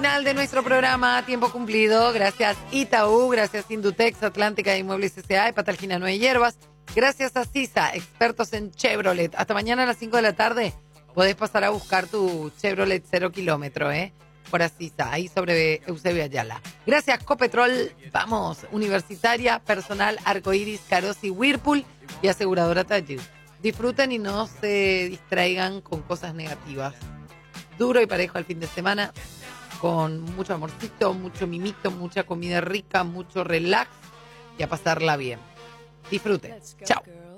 Final de nuestro programa, tiempo cumplido. Gracias Itaú, gracias Indutex, Atlántica de Inmuebles S.A. y Patalgina Nueve Hierbas. Gracias a Sisa, expertos en Chevrolet. Hasta mañana a las 5 de la tarde podés pasar a buscar tu Chevrolet 0 kilómetro, por Sisa, ahí sobre Eusebio Ayala. Gracias Copetrol, vamos, Universitaria, Personal, Arcoiris, Carosi, Whirlpool y Aseguradora Taller. Disfruten y no se distraigan con cosas negativas. Duro y parejo al fin de semana, con mucho amorcito, mucho mimito, mucha comida rica, mucho relax y a pasarla bien. Disfruten. Chao.